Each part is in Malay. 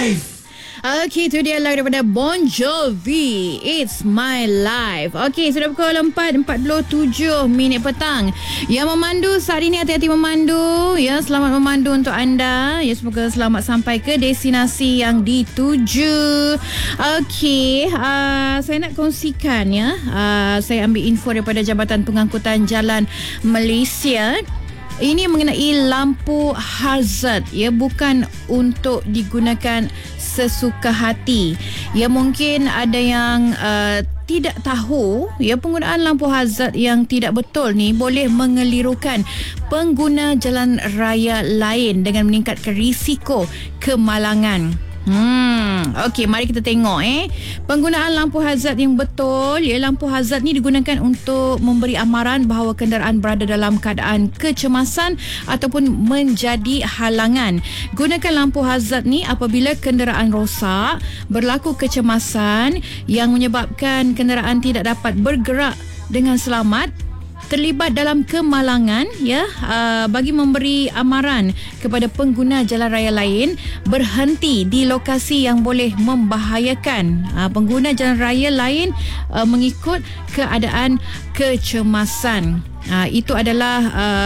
Okey, itu dia lagu daripada Bon Jovi, It's My Life. Okey, sudah pukul 4.47 petang. Yang memandu saat ini, hati-hati memandu. Ya, selamat memandu untuk anda. Ya, semoga selamat sampai ke destinasi yang dituju. Okey, saya nak kongsikan ya. Saya ambil info daripada Jabatan Pengangkutan Jalan Malaysia. Ini mengenai lampu hazard, ya, bukan untuk digunakan sesuka hati. Ya, mungkin ada yang tidak tahu, ya, penggunaan lampu hazard yang tidak betul ni boleh mengelirukan pengguna jalan raya lain dengan meningkatkan risiko kemalangan. Okey, mari kita tengok penggunaan lampu hazard yang betul. Ya, lampu hazard ni digunakan untuk memberi amaran bahawa kenderaan berada dalam keadaan kecemasan ataupun menjadi halangan. Gunakan lampu hazard ni apabila kenderaan rosak, berlaku kecemasan yang menyebabkan kenderaan tidak dapat bergerak dengan selamat, terlibat dalam kemalangan, ya, bagi memberi amaran kepada pengguna jalan raya lain berhenti di lokasi yang boleh membahayakan pengguna jalan raya lain mengikut keadaan kecemasan. Itu adalah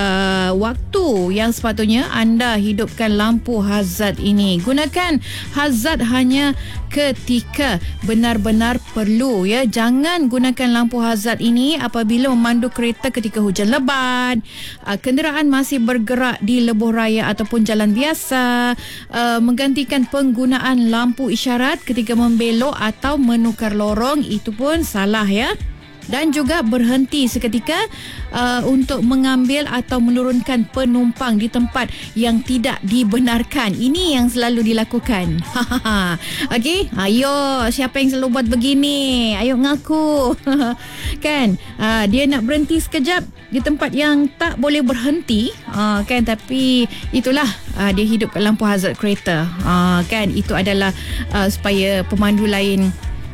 waktu yang sepatutnya anda hidupkan lampu hazard ini. Gunakan hazard hanya ketika benar-benar perlu, ya. Jangan gunakan lampu hazard ini apabila memandu kereta ketika hujan lebat, kenderaan masih bergerak di lebuh raya ataupun jalan biasa, menggantikan penggunaan lampu isyarat ketika membelok atau menukar lorong, itu pun salah, ya. Dan juga berhenti seketika untuk mengambil atau menurunkan penumpang di tempat yang tidak dibenarkan. Ini yang selalu dilakukan. Okey, ayo, siapa yang selalu buat begini? Ayo ngaku. Kan, dia nak berhenti sekejap di tempat yang tak boleh berhenti, kan, tapi itulah dia hidupkan lampu hazard kereta. Kan, itu adalah supaya pemandu lain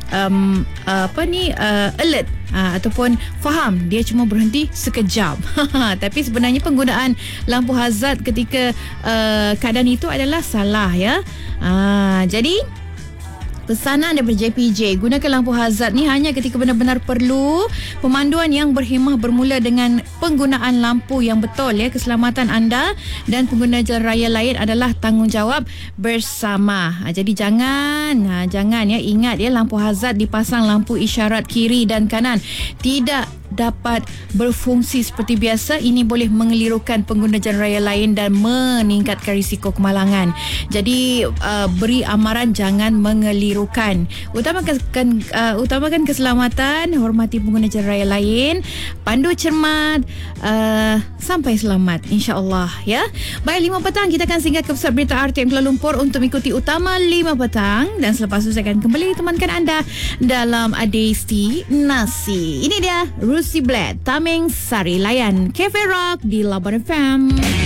alert ataupun faham dia cuma berhenti sekejap. Tapi sebenarnya penggunaan lampu hazard ketika keadaan itu adalah salah, ya. Jadi pesanan daripada JPJ, gunakan lampu hazard ni hanya ketika benar-benar perlu. Pemanduan yang berhemah bermula dengan penggunaan lampu yang betul, ya. Keselamatan anda dan pengguna jalan raya lain adalah tanggungjawab bersama. Jadi jangan ya, ingat, ya, lampu hazard dipasang lampu isyarat kiri dan kanan tidak dapat berfungsi seperti biasa. Ini boleh mengelirukan pengguna jalan raya lain dan meningkatkan risiko kemalangan. Jadi beri amaran jangan mengelirukan. Utamakan keselamatan, hormati pengguna jalan raya lain, pandu cermat, sampai selamat, insya-Allah, ya. Baik, 5 petang kita akan singgah ke pusat berita RTM Kuala Lumpur untuk mengikuti utama 5 petang, dan selepas itu saya akan kembali temankan anda dalam Destinasi. Ini dia Rusi Bled, Tameng Sari Layan, Cafe Rock di Labuan FM.